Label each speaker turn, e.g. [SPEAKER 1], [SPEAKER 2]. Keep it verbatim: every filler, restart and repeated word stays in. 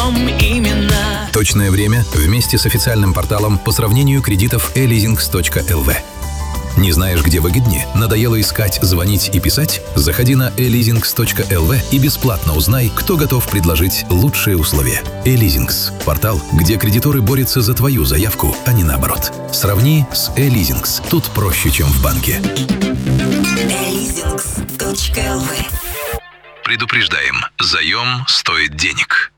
[SPEAKER 1] твоем именно.
[SPEAKER 2] Точное время вместе с официальным порталом по сравнению кредитов e leasings точка эл ви. Не знаешь, где выгоднее? Надоело искать, звонить и писать? Заходи на e leasings точка эл ви и бесплатно узнай, кто готов предложить лучшие условия. e-Leasings – портал, где кредиторы борются за твою заявку, а не наоборот. Сравни с e-Leasings. Тут проще, чем в банке.
[SPEAKER 3] e leasings точка эл ви.
[SPEAKER 2] Предупреждаем, заем стоит денег.